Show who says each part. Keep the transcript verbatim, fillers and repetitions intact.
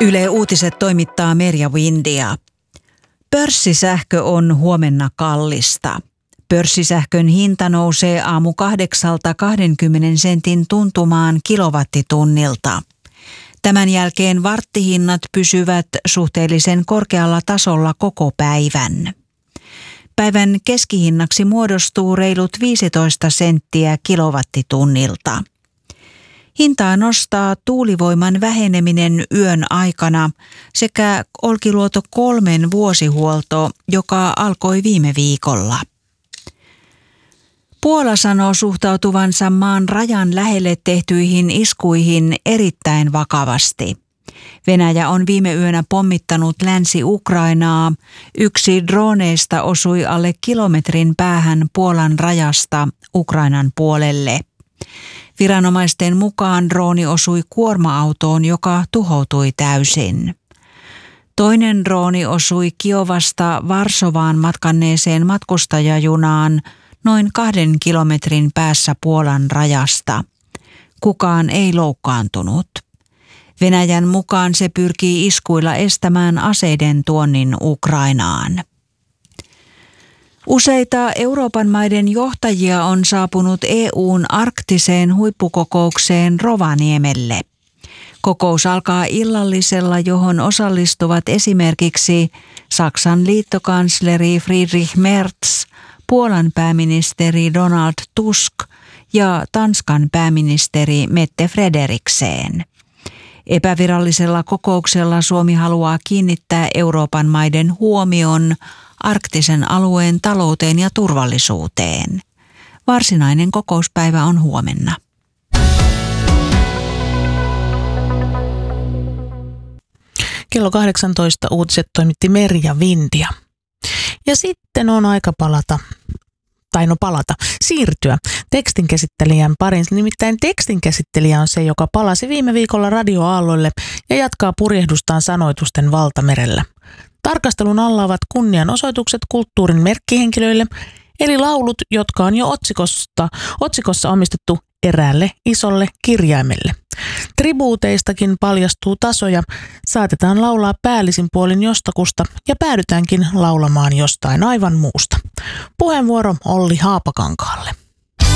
Speaker 1: Yle Uutiset toimittaa Merja Windia. Pörssisähkö on huomenna kallista. Pörssisähkön hinta nousee aamu kahdeksalta kahdenkymmenen sentin tuntumaan kilowattitunnilta. Tämän jälkeen warttihinnat pysyvät suhteellisen korkealla tasolla koko päivän. Päivän keskihinnaksi muodostuu reilut viisitoista senttiä kilowattitunnilta. Hintaa nostaa tuulivoiman väheneminen yön aikana sekä Olkiluoto kolmen vuosihuolto, joka alkoi viime viikolla. Puola sanoo suhtautuvansa maan rajan lähelle tehtyihin iskuihin erittäin vakavasti. Venäjä on viime yönä pommittanut Länsi-Ukrainaa. Yksi droneista osui alle kilometrin päähän Puolan rajasta Ukrainan puolelle. Viranomaisten mukaan drooni osui kuorma-autoon, joka tuhoutui täysin. Toinen drooni osui Kiovasta Varsovaan matkanneeseen matkustajajunaan noin kahden kilometrin päässä Puolan rajasta. Kukaan ei loukkaantunut. Venäjän mukaan se pyrkii iskuilla estämään aseiden tuonnin Ukrainaan. Useita Euroopan maiden johtajia on saapunut E U:n arktiseen huippukokoukseen Rovaniemelle. Kokous alkaa illallisella, johon osallistuvat esimerkiksi Saksan liittokansleri Friedrich Merz, Puolan pääministeri Donald Tusk ja Tanskan pääministeri Mette Frederiksen. Epävirallisella kokouksella Suomi haluaa kiinnittää Euroopan maiden huomion arktisen alueen talouteen ja turvallisuuteen. Varsinainen kokouspäivä on huomenna.
Speaker 2: Kello kahdeksantoista uutiset toimitti Merja Windia. Ja sitten on aika palata, tai no palata, siirtyä tekstinkäsittelijän parin. Nimittäin tekstinkäsittelijä on se, joka palasi viime viikolla radioaalloille ja jatkaa purjehdustaan sanoitusten valtamerellä. Tarkastelun alla ovat kunnianosoitukset kulttuurin merkkihenkilöille, eli laulut, jotka on jo otsikosta, otsikossa omistettu eräälle isolle kirjaimelle. Tribuuteistakin paljastuu tasoja, saatetaan laulaa päällisin puolin jostakusta ja päädytäänkin laulamaan jostain aivan muusta. Puheenvuoro Olli Haapakankaalle.